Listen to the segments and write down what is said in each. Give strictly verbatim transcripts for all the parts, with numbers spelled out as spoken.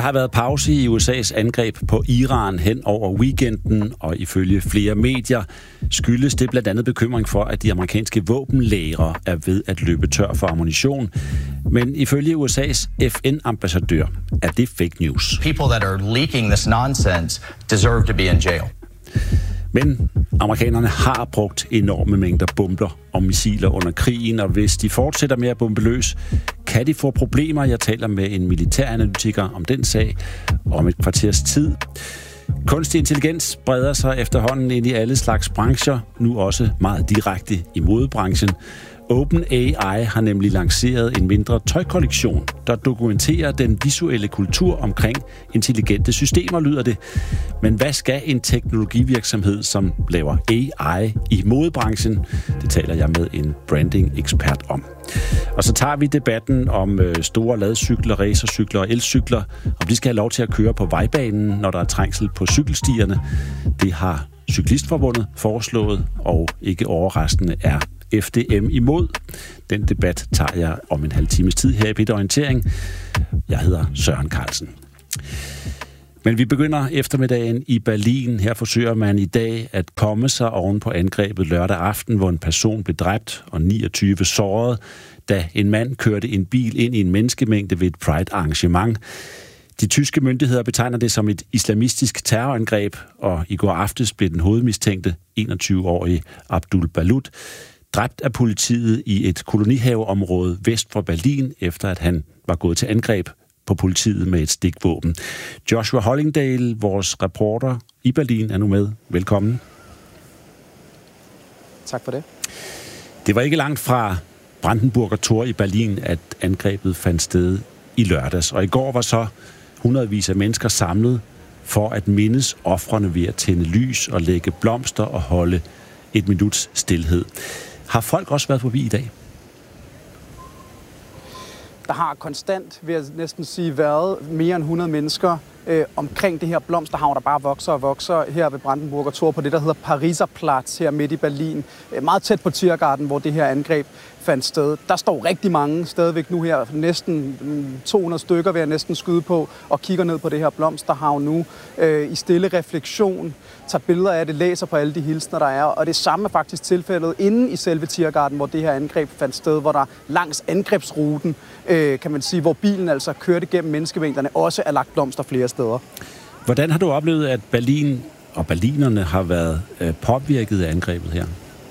har været pause i U S A's angreb på Iran hen over weekenden, og ifølge flere medier skyldes det blandt andet bekymring for, at de amerikanske våbenlagre er ved at løbe tør for ammunition. Men ifølge U S A's F N-ambassadør er det fake news. People that are leaking this nonsense deserve to be in jail. Men amerikanerne har brugt enorme mængder bomber og missiler under krigen, og hvis de fortsætter med at bombe løs, kan de få problemer. Jeg taler med en militæranalytiker om den sag om et kvarters tid. Kunstig intelligens breder sig efterhånden ind i alle slags brancher, nu også meget direkte i modebranchen. OpenAI har nemlig lanceret en mindre tøjkollektion, der dokumenterer den visuelle kultur omkring intelligente systemer, lyder det. Men hvad skal en teknologivirksomhed, som laver A I i modebranchen? Det taler jeg med en branding-ekspert om. Og så tager vi debatten om store ladcykler, racercykler og elcykler, om de skal have lov til at køre på vejbanen, når der er trængsel på cykelstierne. Det har Cyklistforbundet foreslået, og ikke overraskende er F D M imod. Den debat tager jeg om en halv times tid her i P et Orientering. Jeg hedder Søren Carlsen. Men vi begynder eftermiddagen i Berlin. Her forsøger man i dag at komme sig oven på angrebet lørdag aften, hvor en person blev dræbt og niogtyve såret, da en mand kørte en bil ind i en menneskemængde ved et Pride-arrangement. De tyske myndigheder betegner det som et islamistisk terrorangreb, og i går aftes blev den hovedmistænkte enogtyve-årige Abdul Balut dræbt af politiet i et kolonihaveområde vest for Berlin, efter at han var gået til angreb på politiet med et stikvåben. Joshua Hollingdale, vores reporter i Berlin, er nu med. Velkommen. Tak for det. Det var ikke langt fra Brandenburger Tor i Berlin, at angrebet fandt sted i lørdags. Og i går var så hundredvis af mennesker samlet for at mindes ofrene ved at tænde lys og lægge blomster og holde et minuts stilhed. Har folk også været forbi i dag? Der har konstant, vil jeg næsten sige, været mere end hundrede mennesker øh, omkring det her blomsterhav, der bare vokser og vokser her ved Brandenburger Tor på det, der hedder Pariserplatz her midt i Berlin. Øh, meget tæt på Tiergarten, hvor det her angreb fandt sted. Der står rigtig mange stadigvæk nu her, næsten to hundrede stykker vil jeg næsten skyde på, og kigger ned på det her blomsterhav nu øh, i stille refleksion, tager billeder af det, læser på alle de hilsner, der er, og det samme er faktisk tilfældet inde i selve Tiergarten, hvor det her angreb fandt sted, hvor der langs angrebsruten, øh, kan man sige, hvor bilen altså kørte gennem menneskemængderne, også er lagt blomster flere steder. Hvordan har du oplevet, at Berlin og berlinerne har været øh, påvirket af angrebet her?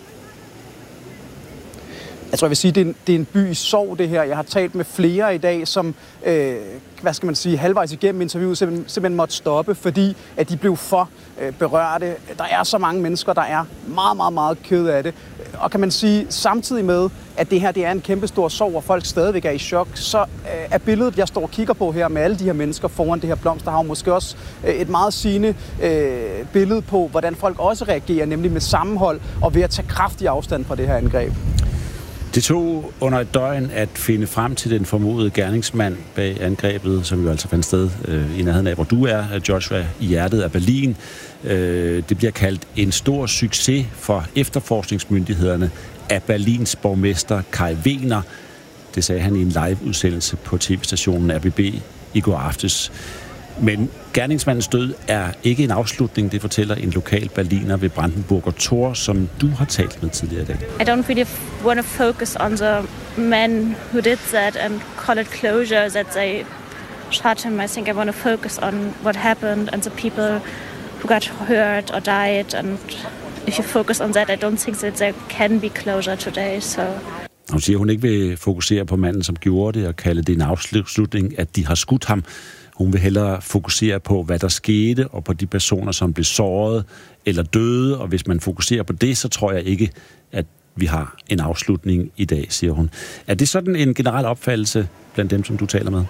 Jeg tror, jeg vil sige, at det er en, det er en by i sorg, det her. Jeg har talt med flere i dag, som, øh, hvad skal man sige, halvvejs igennem interviewet simpelthen, simpelthen måtte stoppe, fordi at de blev for øh, berørte. Der er så mange mennesker, der er meget, meget, meget kede af det. Og kan man sige, samtidig med, at det her det er en kæmpe stor sorg, og folk stadigvæk er i chok, så øh, er billedet, jeg står og kigger på her med alle de her mennesker foran det her blomsterhav, måske også øh, et meget sigende øh, billede på, hvordan folk også reagerer, nemlig med sammenhold og ved at tage kraftig afstand fra det her angreb. Det tog under et døgn at finde frem til den formodede gerningsmand bag angrebet, som jo altså fandt sted øh, i nærheden af, hvor du er, Joshua, i hjertet af Berlin. Øh, det bliver kaldt en stor succes for efterforskningsmyndighederne af Berlins borgmester Kai Wegner. Det sagde han i en live-udsendelse på tv-stationen R B B i går aftes. Men gerningsmandens død er ikke en afslutning, det fortæller en lokal berliner ved Brandenburger Tor, som du har talt med tidligere i dag. I don't really want to focus on the men who did that and call it closure that they shot him. I think I want to focus on what happened and the people who got hurt or died. And if you focus on that, I don't think that there can be closure today. So. Hun siger, hun ikke vil fokusere på manden, som gjorde det, og kalde det en afslutning, at de har skudt ham. Hun vil hellere fokusere på, hvad der skete, og på de personer, som blev såret eller døde. Og hvis man fokuserer på det, så tror jeg ikke, at vi har en afslutning i dag, siger hun. Er det sådan en generel opfattelse blandt dem, som du taler med?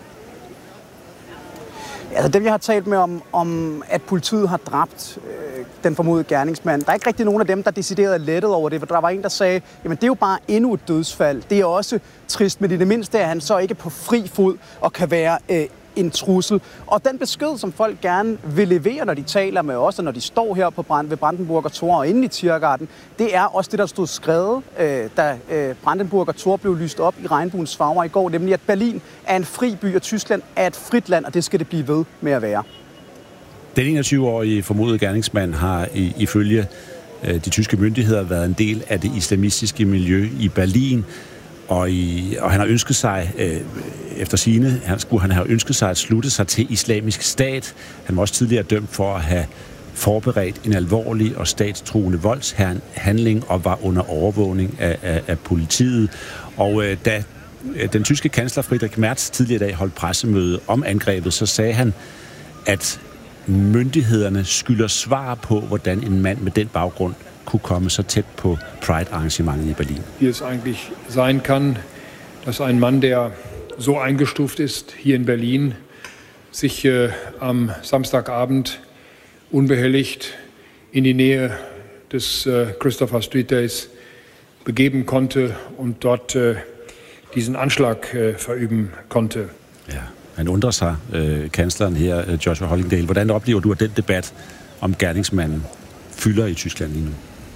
Altså dem, jeg har talt med om, om at politiet har dræbt øh, den formodede gerningsmand, der er ikke rigtig nogen af dem, der decideret er lettet over det. Der var en, der sagde, jamen det er jo bare endnu et dødsfald. Det er også trist, men i det mindste er han så ikke på fri fod og kan være øh, en trussel. Og den besked, som folk gerne vil levere, når de taler med os, og når de står her på Brand- ved Brandenburger Tor og inde i Tiergarten, det er også det, der stod skrevet, øh, da øh, Brandenburger Tor blev lyst op i regnbuens farver i går, nemlig at Berlin er en fri by, og Tyskland er et frit land, og det skal det blive ved med at være. Den enogtyve-årige formodede gerningsmand har i, ifølge øh, de tyske myndigheder været en del af det islamistiske miljø i Berlin, og, i, og han har ønsket sig, øh, efter sigende, han skulle han have ønsket sig at slutte sig til Islamisk Stat. Han var også tidligere dømt for at have forberedt en alvorlig og statstruende voldshandling og var under overvågning af, af, af politiet. Og øh, da øh, den tyske kansler Friedrich Merz tidligere i dag holdt pressemøde om angrebet, så sagde han, at myndighederne skylder svar på, hvordan en mand med den baggrund kunne komme så tæt på Pride-arrangementet i Berlin. Wie es eigentlich sein kann, dass ein Mann, der so eingestuft ist hier in Berlin, sich äh, am Samstagabend unbehelligt in die Nähe des äh, Christopher Street Days begeben konnte und dort äh, diesen Anschlag äh, verüben konnte. Ja. Han undrer sig, øh, kansleren her, Joshua Hollingdale. Hvordan oplever du, at den debat om gerningsmanden fylder i Tyskland lige nu?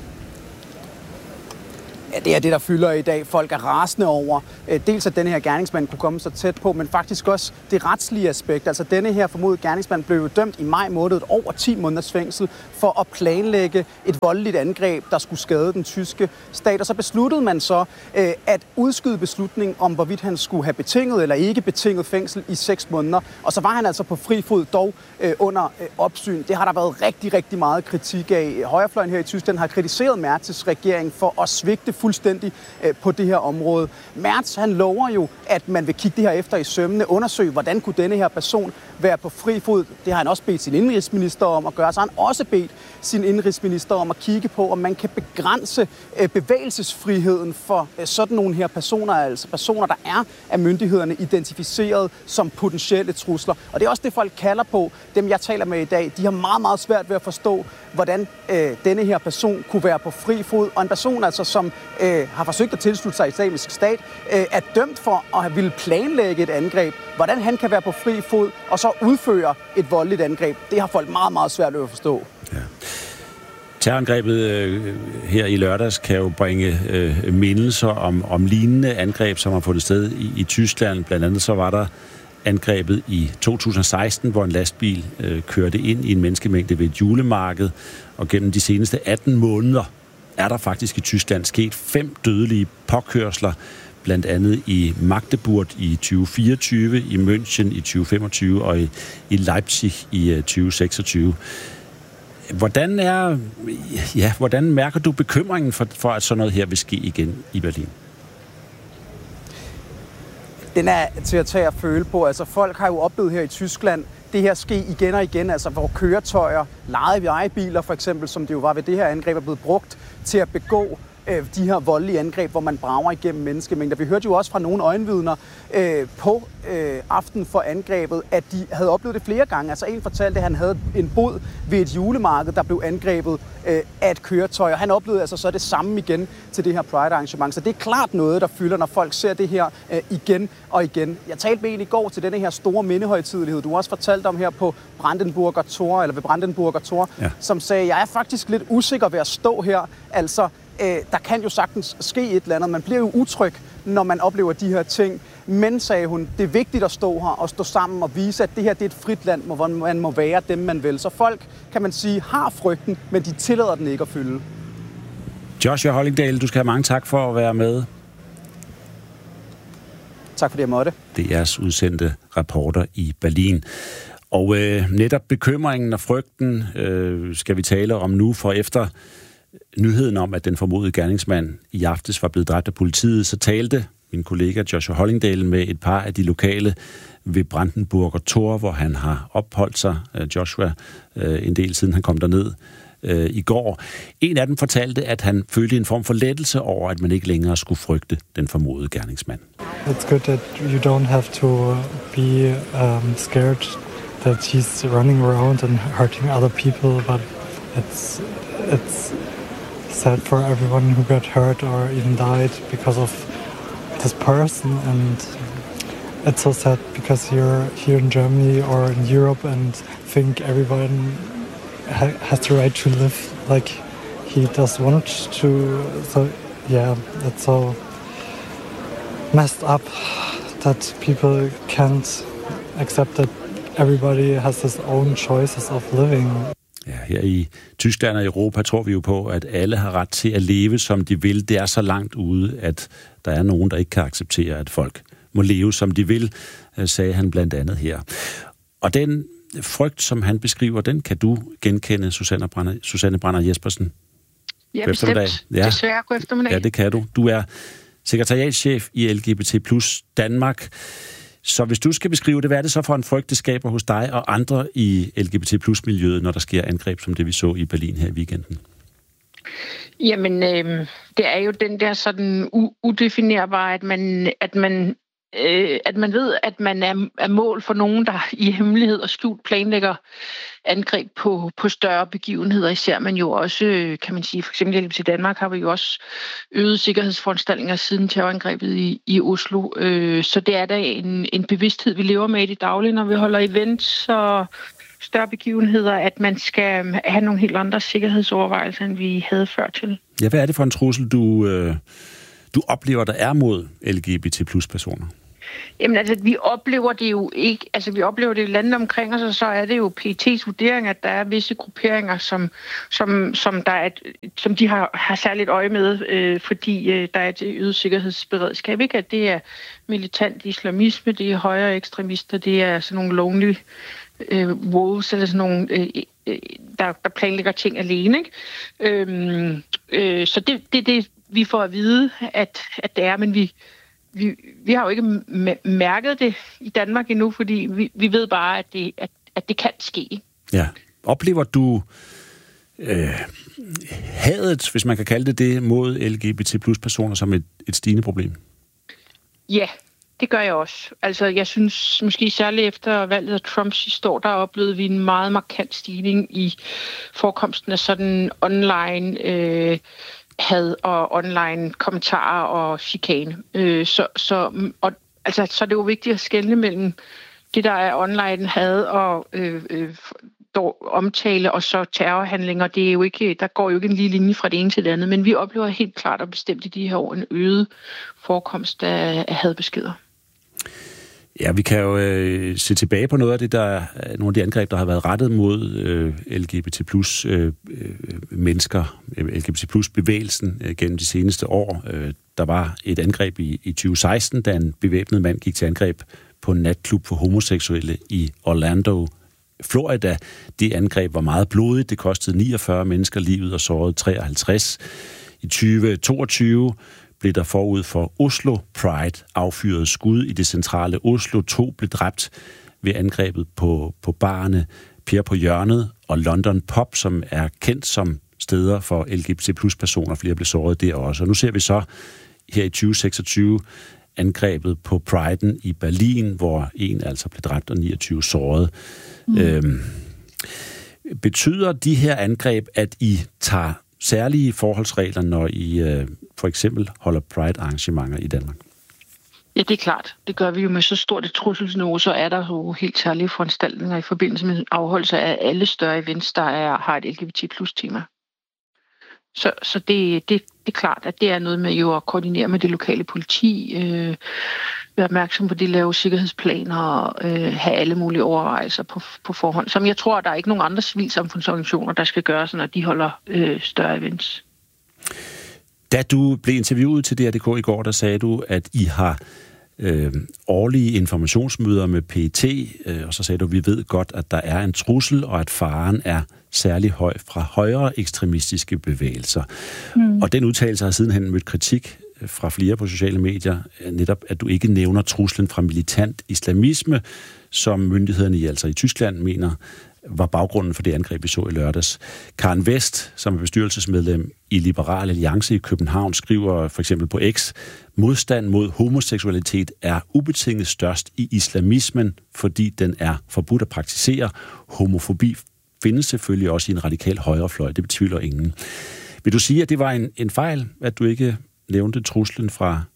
Ja, det er det, der fylder i dag. Folk er rasende over. Dels at denne her gerningsmand kunne komme så tæt på, men faktisk også det retslige aspekt. Altså denne her formodede gerningsmand blev dømt i maj måned over ti måneders fængsel for at planlægge et voldeligt angreb, der skulle skade den tyske stat. Og så besluttede man så at udskyde beslutningen om, hvorvidt han skulle have betinget eller ikke betinget fængsel i seks måneder. Og så var han altså på fri fod, dog under opsyn. Det har der været rigtig, rigtig meget kritik af. Højrefløjen her i Tyskland har kritiseret Merz's regering for at svigte fuldstændig øh, på det her område. Merz, han lover jo, at man vil kigge det her efter i sømmene, undersøge, hvordan kunne denne her person være på fri fod. Det har han også bedt sin indrigsminister om at gøre. Så har han også bedt sin indrigsminister om at kigge på, om man kan begrænse øh, bevægelsesfriheden for øh, sådan nogle her personer, altså personer, der er af myndighederne identificeret som potentielle trusler. Og det er også det, folk kalder på. Dem, jeg taler med i dag, de har meget, meget svært ved at forstå, hvordan øh, denne her person kunne være på fri fod. Og en person, altså, som øh, har forsøgt at tilslutte sig Islamisk Stat, øh, er dømt for at have ville planlægge et angreb. Hvordan han kan være på fri fod og så udføre et voldeligt angreb, det har folk meget, meget svært ved at forstå. Ja. Terrorangrebet øh, her i lørdags kan jo bringe øh, mindelser om, om lignende angreb, som har fundet sted i, i Tyskland. Blandt andet så var der angrebet i to tusind og seksten, hvor en lastbil øh, kørte ind i en menneskemængde ved et julemarked, og gennem de seneste atten måneder er der faktisk i Tyskland sket fem dødelige påkørsler, blandt andet i Magdeburg i tyve fireogtyve, i München i tyve femogtyve og i, i Leipzig i uh, tyve seksogtyve. Hvordan er, ja, hvordan mærker du bekymringen for, for, at sådan noget her vil ske igen i Berlin? Den er til at tage og føle på. Altså, folk har jo oplevet her i Tyskland det her ske igen og igen, altså hvor køretøjer, lejede ejebiler for eksempel, som det jo var ved det her angreb, er blevet brugt til at begå øh, de her voldelige angreb, hvor man brager igennem menneskemængder. Vi hørte jo også fra nogle øjenvidner øh, på øh, aften for angrebet, at de havde oplevet det flere gange. Altså en fortalte, at han havde en bod ved et julemarked, der blev angrebet øh, af et køretøj, og han oplevede altså så det samme igen til det her Pride-arrangement. Så det er klart noget, der fylder, når folk ser det her øh, igen og igen. Jeg talte med en i går til denne her store mindehøjtidelighed. Du har også fortalt om her på Brandenburger Tor, eller ved Brandenburger Tor, ja. Som sagde, jeg er faktisk lidt usikker ved at stå her. Altså, øh, der kan jo sagtens ske et eller andet. Man bliver jo utryg, når man oplever de her ting. Men, sagde hun, det er vigtigt at stå her og stå sammen og vise, at det her det er et frit land, hvor man må være dem, man vil. Så folk, kan man sige, har frygten, men de tillader den ikke at fylde. Joshua Hollingdale, du skal have mange tak for at være med. Tak fordi jeg måtte. Det er jeres udsendte reporter i Berlin. Og øh, netop bekymringen og frygten øh, skal vi tale om nu, for efter nyheden om, at den formodede gerningsmand i aftes var blevet dræbt af politiet, så talte min kollega Joshua Hollingdale med et par af de lokale ved Brandenburger Tor, hvor han har opholdt sig, Joshua, øh, en del siden han kom derned øh, i går. En af dem fortalte, at han følte en form for lettelse over, at man ikke længere skulle frygte den formodede gerningsmand. It's good that you don't have to be um, scared that he's running around and hurting other people, but it's it's sad for everyone who got hurt or even died because of this person, and it's so sad because you're here in Germany or in Europe and think everyone ha- has the right to live like he does want to. So yeah, it's so messed up that people can't accept that everybody has his own choices of living. Ja, her i Tyskland og Europa tror vi jo på, at alle har ret til at leve, som de vil. Det er så langt ude, at der er nogen, der ikke kan acceptere, at folk må leve, som de vil, sagde han blandt andet her. Og den frygt, som han beskriver, den kan du genkende, Susanne Brander, Susanne Brander Jespersen. Ja, bestemt. Ja. Desværre god eftermiddag. Ja, det kan du. Du er sekretariatschef i L G B T plus Danmark. Så hvis du skal beskrive det, hvad er det så for en frygt, det skaber hos dig og andre i L G B T plus miljøet, når der sker angreb, som det vi så i Berlin her i weekenden? Jamen, øh, det er jo den der sådan u- udefinerbare, at man, at man øh, at man ved, at man er, er mål for nogen, der i hemmelighed og skjult planlægger angreb på, på større begivenheder. Især man jo også, kan man sige, for eksempel i Danmark har vi jo også øget sikkerhedsforanstaltninger siden terrorangrebet i, i Oslo. Øh, så det er da en, en bevidsthed, vi lever med i det daglige, når vi holder events og større begivenheder, at man skal have nogle helt andre sikkerhedsovervejelser, end vi havde før til. Ja, hvad er det for en trussel, du, øh, du oplever, der er mod L G B T plus personer? Jamen altså, vi oplever det jo ikke, altså vi oplever det i landet omkring os, og så er det jo P E T's vurdering, at der er visse grupperinger, som, som, som, der er et, som de har, har særligt øje med, øh, fordi øh, der er et øget sikkerhedsberedskab, ikke? At det er militant islamisme, det er højre ekstremister, det er sådan nogle lonely øh, wolves, eller sådan nogle, øh, øh, der, der planlægger ting alene, ikke? Øh, øh, så det er det, det, vi får at vide, at, at det er, men vi Vi, vi har jo ikke m- mærket det i Danmark endnu, fordi vi, vi ved bare, at det, at, at det kan ske. Ja. Oplever du øh, hadet, hvis man kan kalde det det, mod L G B T plus personer som et, et stigende problem? Ja, det gør jeg også. Altså, jeg synes måske særligt efter valget af Trump sidste år, der oplevede vi en meget markant stigning i forekomsten af sådan online øh, had og online kommentarer og chikane. Øh, så, så, og, altså, så det er jo vigtigt at skelne mellem det, der er online had og øh, øh, omtale og så terrorhandlinger. Det er jo ikke, der går jo ikke en lige linje fra det ene til det andet, men vi oplever helt klart og bestemt i de her år en øget forekomst af, af hadbeskeder. Ja, vi kan jo øh, se tilbage på noget af det, der nogle af de angreb, der har været rettet mod øh, L G B T plus øh, mennesker, L G B T plus bevægelsen øh, gennem de seneste år. Øh, der var et angreb i, i tyve seksten, da en bevæbnet mand gik til angreb på en natklub for homoseksuelle i Orlando, Florida. Det angreb var meget blodigt. Det kostede niogfyrre mennesker livet og sårede treoghalvtreds. I tyve toogtyve blev der forud for Oslo Pride affyret skud i det centrale Oslo. To blev dræbt ved angrebet på, på barerne Per på hjørnet og London Pop, som er kendt som steder for L G B T plus personer. Flere blev såret der også. Og nu ser vi så her i tyve seksogtyve angrebet på Pride'en i Berlin, hvor en altså blev dræbt og niogtyve såret. Mm. Øhm, betyder de her angreb, at I tager særlige forholdsregler, når I øh, for eksempel holder Pride-arrangementer i Danmark? Ja, det er klart. Det gør vi jo med så stort et trusselsniveau, så er der jo helt særlige foranstaltninger i forbindelse med afholdelse af alle større events, der er, har et L G B T plus tema. Så, så det, det, det er klart, at det er noget med jo at koordinere med det lokale politi, øh, være opmærksom på det, lave sikkerhedsplaner og øh, have alle mulige overvejelser på, på forhånd. Som jeg tror, der er ikke nogen andre civilsamfundsorganisationer, der skal gøre, når de holder øh, større events. Da du blev interviewet til D R D K i går, der sagde du, at I har øh, årlige informationsmøder med P E T, øh, og så sagde du, at vi ved godt, at der er en trussel, og at faren er særlig høj fra højre ekstremistiske bevægelser. Mm. Og den udtalelse har sidenhen mødt kritik fra flere på sociale medier, netop at du ikke nævner truslen fra militant islamisme, som myndighederne i, altså i Tyskland mener, var baggrunden for det angreb, vi så i lørdags. Karen West, som er bestyrelsesmedlem i Liberal Alliance i København, skriver for eksempel på X, modstand mod homoseksualitet er ubetinget størst i islamismen, fordi den er forbudt at praktisere. Homofobi findes selvfølgelig også i en radikal højrefløj, det betvivler ingen. Vil du sige, at det var en, en fejl, at du ikke nævnte truslen fra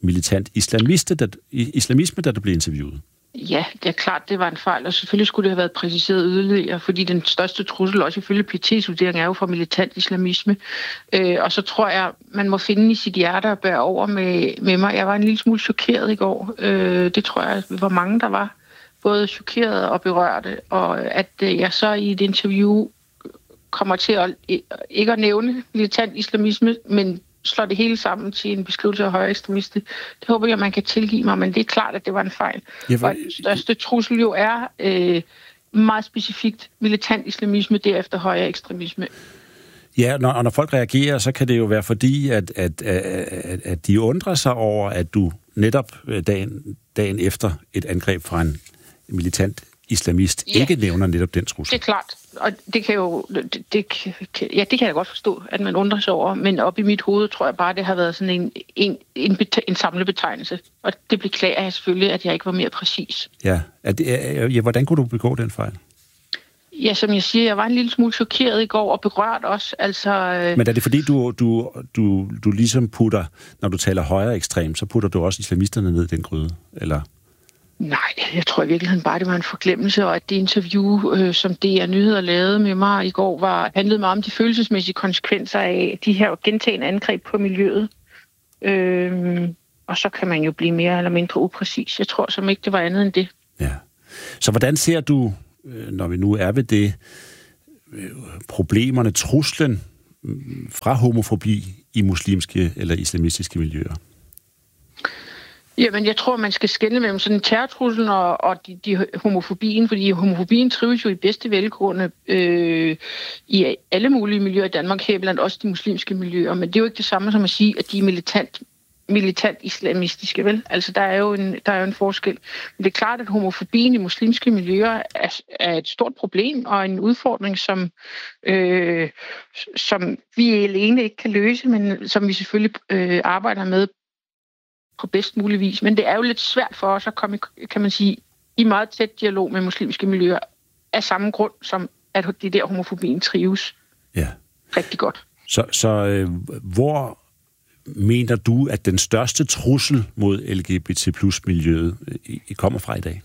militant islamiste, da, islamisme, da du blev interviewet. Ja, det er klart, det var en fejl, og selvfølgelig skulle det have været præciseret yderligere, fordi den største trussel, også ifølge P T's vurdering, er jo for militant islamisme. Øh, og så tror jeg, man må finde i sit hjerte og bære over med, med mig. Jeg var en lille smule chokeret i går. Øh, det tror jeg, vi var mange, der var. Både chokeret og berørte, og at øh, jeg så i et interview kommer til at ikke at nævne militant islamisme, men slår det hele sammen til en beskrivelse af højre ekstremister. Det håber jeg, man kan tilgive mig, men det er klart, at det var en fejl. Ja, for... Og den største trussel jo er øh, meget specifikt militant islamisme, derefter højre ekstremisme. Ja, når, og når folk reagerer, så kan det jo være fordi, at, at, at, at de undrer sig over, at du netop dagen, dagen efter et angreb fra en militant islamist ja. ikke nævner netop den trussel. Det er klart, og det kan jo, det, det, ja, det kan jeg godt forstå, at man undrer sig over, men op i mit hoved tror jeg bare, det har været sådan en, en, en, en samlebetegnelse, og det beklager jeg selvfølgelig, at jeg ikke var mere præcis. Ja, er det, er, ja, hvordan kunne du begå den fejl? Ja, som jeg siger, jeg var en lille smule chokeret i går, og berørt også, altså... Øh... Men er det fordi, du, du, du, du ligesom putter, når du taler højere ekstrem, så putter du også islamisterne ned i den gryde, eller... Nej, jeg tror i virkeligheden bare, det var en forglemmelse, og at det interview, øh, som D R Nyheder lavede med mig i går, var handlede meget om de følelsesmæssige konsekvenser af de her gentagne angreb på miljøet. Øh, og så kan man jo blive mere eller mindre upræcis. Jeg tror som ikke, det var andet end det. Ja. Så hvordan ser du, når vi nu er ved det, problemerne, truslen fra homofobi i muslimske eller islamistiske miljøer? Jamen, jeg tror, man skal skelne mellem sådan terrortruslen og, og de, de homofobien, fordi homofobien trives jo i bedste velgående øh, i alle mulige miljøer i Danmark, her blandt også de muslimske miljøer, men det er jo ikke det samme som at sige, at de er militant, militant islamistiske, vel? Altså, der er, jo en, der er jo en forskel. Men det er klart, at homofobien i muslimske miljøer er, er et stort problem og en udfordring, som, øh, som vi alene ikke kan løse, men som vi selvfølgelig øh, arbejder med på bedst mulig vis. Men det er jo lidt svært for os at komme, kan man sige, i meget tæt dialog med muslimske miljøer af samme grund, som at det der homofobien trives ja. rigtig godt. Så, så øh, hvor mener du, at den største trussel mod L G B T plus miljøet øh, kommer fra i dag?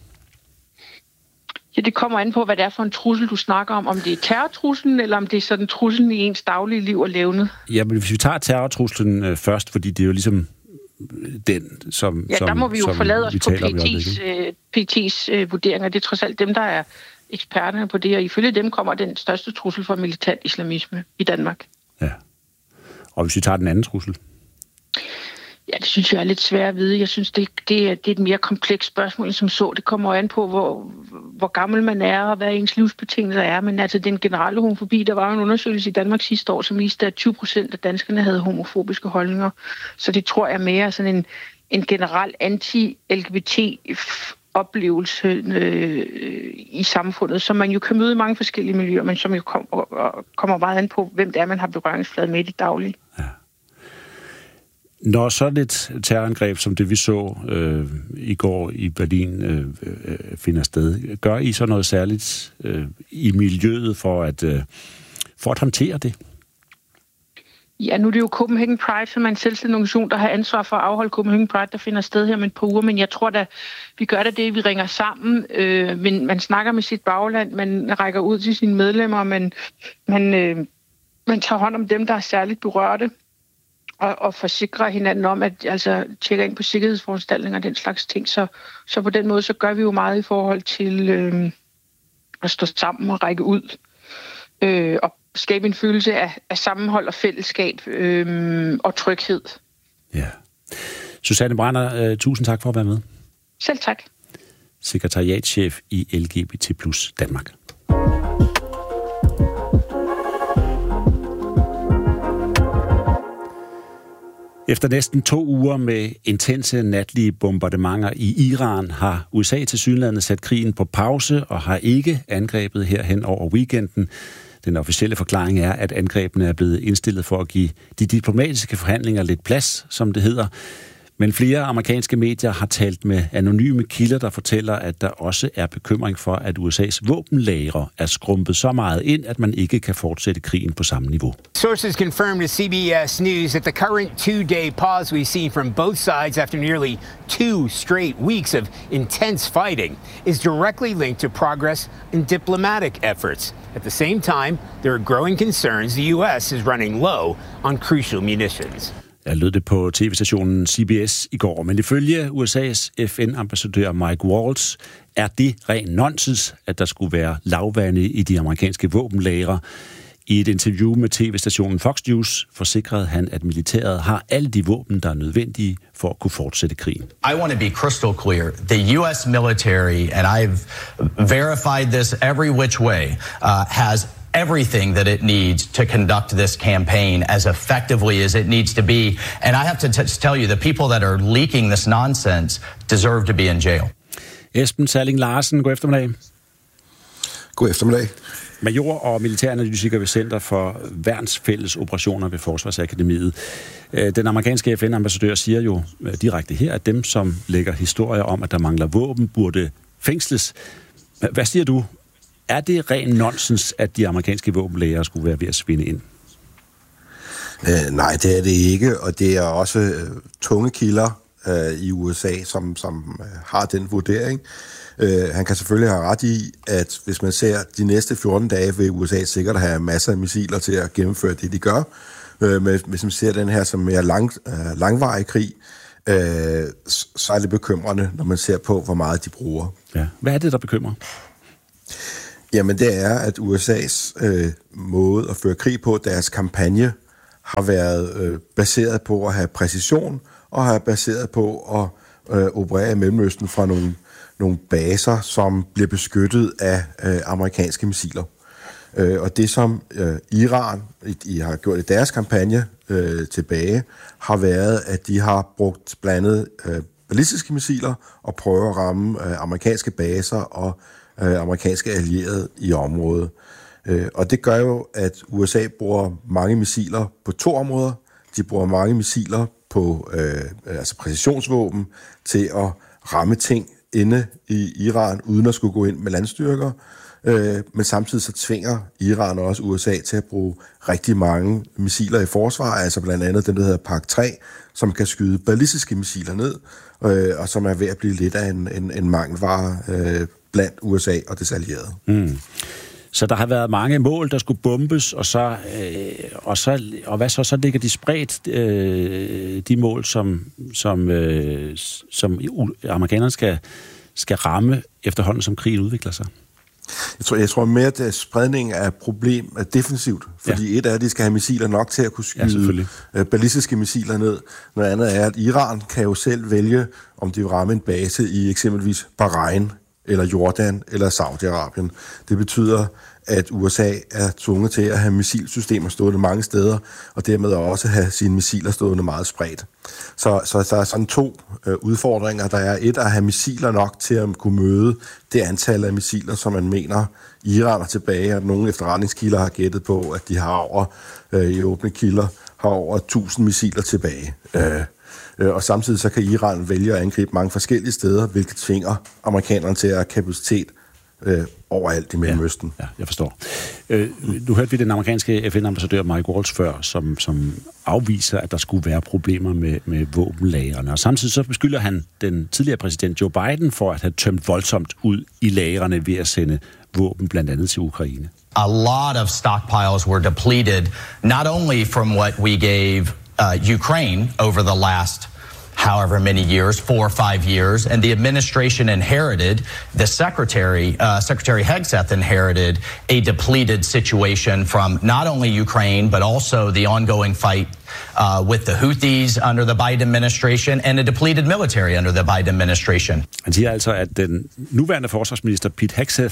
Ja, det kommer an på, hvad det er for en trussel, du snakker om. Om det er terrortruslen, eller om det er sådan truslen i ens daglige liv og levnet. Ja, men hvis vi tager terrortruslen øh, først, fordi det er jo ligesom den, som ja, der må vi jo som, forlade os på P T's, øh, P T's øh, vurderinger. Det er trods alt dem, der er eksperterne på det, og ifølge dem kommer den største trussel for militant islamisme i Danmark. Ja. Og hvis vi tager den anden trussel? Ja, det synes jeg er lidt svært at vide. Jeg synes, det, det, er, det er et mere komplekst spørgsmål, som så. Det kommer an på, hvor, hvor gammel man er, og hvad ens livsbetingelser er. Men altså, den generelle homofobi, der var en undersøgelse i Danmark sidste år, som viste, at tyve procent af danskerne havde homofobiske holdninger. Så det tror jeg mere sådan en, en generel anti-L G B T-oplevelse øh, i samfundet, som man jo kan møde i mange forskellige miljøer, men som jo kom, og, og kommer meget an på, hvem det er, man har berøringsflade med i det daglige. Ja. Når sådan et terrorangreb, som det vi så øh, i går i Berlin, øh, øh, finder sted, gør I så noget særligt øh, i miljøet for at, øh, for at håndtere det? Ja, nu er det jo Copenhagen Pride, som er en selvstændig organisation, der har ansvar for at afholde Copenhagen Pride, der finder sted her om et par uger, men jeg tror da, vi gør da det, vi ringer sammen, øh, men man snakker med sit bagland, man rækker ud til sine medlemmer, man, man, øh, man tager hånd om dem, der er særligt berørte, og, og forsikrer hinanden om, at altså tjekker ind på sikkerhedsforanstaltninger og den slags ting. Så, så på den måde, så gør vi jo meget i forhold til øh, at stå sammen og række ud øh, og skabe en følelse af, af sammenhold og fællesskab øh, og tryghed. Ja. Susanne Brander, øh, tusind tak for at være med. Selv tak. Sekretariatschef i L G B T plus Danmark. Efter næsten to uger med intense natlige bombardementer i Iran har U S A tilsyneladende sat krigen på pause og har ikke angrebet herhen over weekenden. Den officielle forklaring er, at angrebene er blevet indstillet for at give de diplomatiske forhandlinger lidt plads, som det hedder. Men flere amerikanske medier har talt med anonyme kilder, der fortæller, at der også er bekymring for, at U S A's våbenlagre er skrumpet så meget ind, at man ikke kan fortsætte krigen på samme niveau. Sources confirmed to C B S News that the current two-day pause we've seen from both sides after nearly two straight weeks of intense fighting is directly linked to progress in diplomatic efforts. At the same time, there are growing concerns the U S is running low on crucial munitions. Jeg lød det på tv-stationen C B S i går, men ifølge U S A's F N-ambassadør Mike Waltz er det ren nonsens, at der skulle være lavvande i de amerikanske våbenlagre. I et interview med tv-stationen Fox News forsikrede han, at militæret har alle de våben, der er nødvendige for at kunne fortsætte krigen. I want to be crystal clear. The U S military, and I've verified this every which way, uh, has everything that it needs to conduct this campaign as effectively as it needs to be. And I have to t- tell you, the people that are leaking this nonsense deserve to be in jail. Esben Salling Larsen, god eftermiddag. God eftermiddag. Major og militæranalytiker ved Center for Værnsfælles Operationer ved Forsvarsakademiet. Den amerikanske F N-ambassadør siger jo direkte her, at dem, som lægger historier om, at der mangler våben, burde fængsles. Hvad siger du? Er det ren nonsens, at de amerikanske våbenlagre skulle være ved at svinde ind? Øh, nej, det er det ikke, og det er også øh, tunge kilder øh, i U S A, som, som øh, har den vurdering. Øh, han kan selvfølgelig have ret i, at hvis man ser de næste fjorten dage, vil U S A sikkert have masser af missiler til at gennemføre det, de gør. Øh, men hvis man ser den her som mere lang, øh, langvarig krig, øh, så er det bekymrende, når man ser på, hvor meget de bruger. Ja. Hvad er det, der bekymrer? Jamen det er, at U S A's øh, måde at føre krig på, deres kampagne, har været øh, baseret på at have præcision, og har baseret på at øh, operere i Mellemøsten fra nogle, nogle baser, som bliver beskyttet af øh, amerikanske missiler. Øh, og det, som øh, Iran I har gjort i deres kampagne øh, tilbage, har været, at de har brugt blandet øh, ballistiske missiler og prøver at ramme øh, amerikanske baser og øh, amerikanske allierede i området. Øh, og det gør jo, at U S A bruger mange missiler på to områder. De bruger mange missiler på øh, altså præcisionsvåben til at ramme ting inde i Iran, uden at skulle gå ind med landstyrker. Øh, men samtidig så tvinger Iran også U S A til at bruge rigtig mange missiler i forsvar, altså blandt andet den, der hedder P A C tre, som kan skyde ballistiske missiler ned, øh, og som er ved at blive lidt af en, en, en mangelvare øh, blandt U S A og dets allierede. Mm. Så der har været mange mål, der skulle bombes, og så øh, og så og hvad så så ligger de spredt øh, de mål, som som øh, som amerikanerne skal skal ramme efterhånden, som krigen udvikler sig. Jeg tror, jeg tror mere, at spredningen af problem er defensivt, fordi ja. et er, at de skal have missiler nok til at kunne skyde ja, ballistiske missiler ned. Noget andet er, at Iran kan jo selv vælge, om de vil ramme en base i eksempelvis Bahrain, eller Jordan, eller Saudi-Arabien. Det betyder, at U S A er tvunget til at have missilsystemer stående mange steder, og dermed også have sine missiler stående meget spredt. Så, så der er sådan to øh, udfordringer. Der er et at have missiler nok til at kunne møde det antal af missiler, som man mener Iran er tilbage, og nogle efterretningskilder har gættet på, at de har over, øh, i åbne kilder, har over tusind missiler tilbage. Øh, Og samtidig så kan Iran vælge at angribe mange forskellige steder, hvilket tvinger amerikanerne til at have kapacitet øh, overalt i Mellemøsten. Ja, ja, jeg forstår. Øh, nu hørte vi den amerikanske F N-ambassadør Mike Waltz før, som, som afviser, at der skulle være problemer med, med våbenlagrene. Og samtidig så beskylder han den tidligere præsident Joe Biden for at have tømt voldsomt ud i lagrene ved at sende våben blandt andet til Ukraine. A lot of stockpiles were depleted, not only from what we gave uh, Ukraine over the last however many years, four or five years, and the administration inherited, the secretary, uh, Secretary Hegseth inherited a depleted situation from not only Ukraine, but also the ongoing fight uh, with the Houthis under the Biden administration, and a depleted military under the Biden administration. Han siger altså, at den nuværende forsvarsminister Pete Hegseth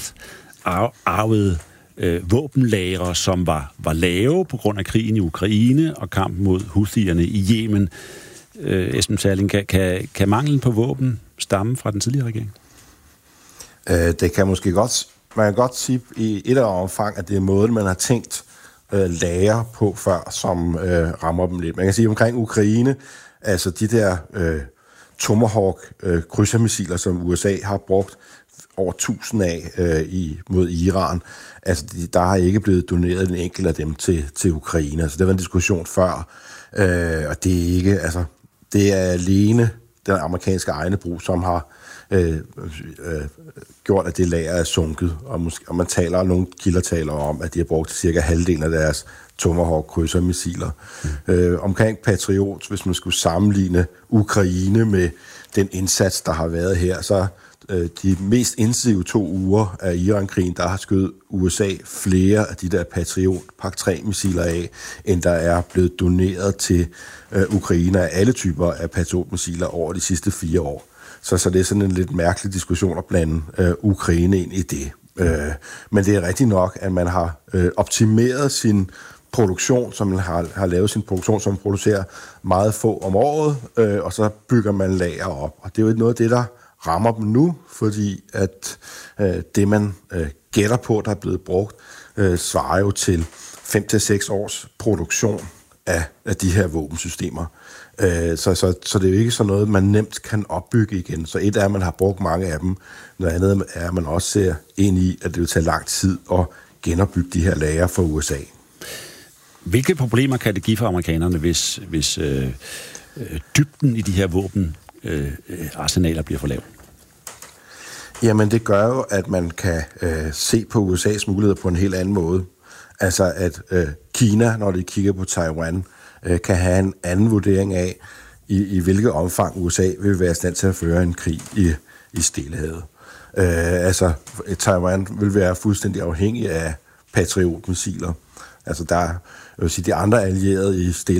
arvede øh, våbenlagre, som var, var lave på grund af krigen i Ukraine og kampen mod Houthierne i Yemen. Øh, Esben Salling, kan, kan, kan manglen på våben stamme fra den tidligere regering? Øh, det kan måske godt. Man kan godt sige i et af omfang, at det er måden, man har tænkt øh, lagre på før, som øh, rammer dem lidt. Man kan sige omkring Ukraine, altså de der øh, Tomahawk øh, krydsermissiler, som U S A har brugt over tusind af øh, i, mod Iran. Altså, de, der har ikke blevet doneret en enkelt af dem til, til Ukraine. Altså, det var en diskussion før, øh, og det er ikke, altså, det er alene den amerikanske egne brug, som har øh, øh, gjort, at det lager er sunket. Og, måske, og man taler, nogle kilder taler om, at de har brugt cirka halvdelen af deres Tomahawk krydsermissiler. Mm. Øh, omkring Patriot, hvis man skulle sammenligne Ukraine med den indsats, der har været her, så øh, de mest intensive to uger af Iran-krigen, der har skød U S A flere af de der Patriot Pak tre-missiler af, end der er blevet doneret til øh, Ukraine af alle typer af Patriot-missiler over de sidste fire år. Så, så det er sådan en lidt mærkelig diskussion at blande øh, Ukraine ind i det. Øh, men det er rigtigt nok, at man har øh, optimeret sin produktion, som man har, har lavet sin produktion, som man producerer meget få om året, øh, og så bygger man lager op. Og det er jo noget af det, der rammer dem nu, fordi at øh, det, man øh, gætter på, der er blevet brugt, øh, svarer jo til fem til seks års produktion af, af de her våbensystemer. Øh, så, så, så det er jo ikke sådan noget, man nemt kan opbygge igen. Så et er, at man har brugt mange af dem. Noget andet er, at man også ser ind i, at det vil tage lang tid at genopbygge de her lager for U S A. Hvilke problemer kan det give for amerikanerne, hvis, hvis øh, øh, dybden i de her våbenarsenaler øh, bliver for lav? Jamen, det gør jo, at man kan øh, se på U S A's muligheder på en helt anden måde. Altså, at øh, Kina, når de kigger på Taiwan, øh, kan have en anden vurdering af, i, i hvilket omfang U S A vil være i stand til at føre en krig i, i Stillehavet. Øh, altså, Taiwan vil være fuldstændig afhængig af Patriot-missiler. Altså, der, jeg vil sige, de andre allierede i Stillehavet